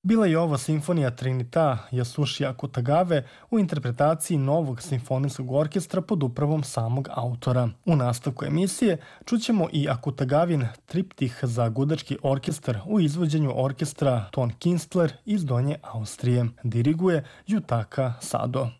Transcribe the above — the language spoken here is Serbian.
Bila je ovo simfonija Trinità Yasushi Akutagave u interpretaciji novog simfonijskog orkestra pod upravom samog autora. U nastavku emisije čućemo i Akutagavin triptih za gudački orkestar u izvođenju orkestra Ton Kinstler iz Donje Austrije. Diriguje Yutaka Sado.